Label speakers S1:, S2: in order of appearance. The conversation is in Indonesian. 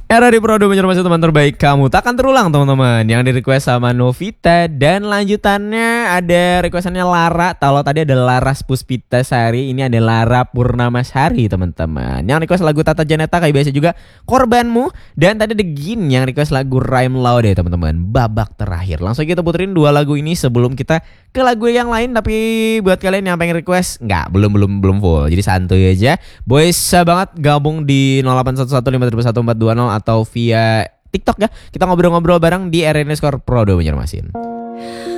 S1: Era di Prodo Banjarmasin teman terbaik kamu tak akan terulang teman-teman. Yang di request sama Novita. Dan lanjutannya ada requestannya Lara. Kalau tadi ada Laras Puspita Sari, ini ada Lara Purnamasari teman-teman. Yang request lagu Tata Janeta kayak biasa juga Korbanmu. Dan tadi ada Gin yang request lagu Rhyme Laude teman-teman. Babak terakhir. Langsung kita puterin dua lagu ini sebelum kita ke lagu yang lain. Tapi buat kalian yang pengen request, nggak, belum full. Jadi santuy aja. Bisa banget gabung di 0811531420 atau via TikTok ya. Kita ngobrol-ngobrol bareng di RN Score Prodo Banjarmasin.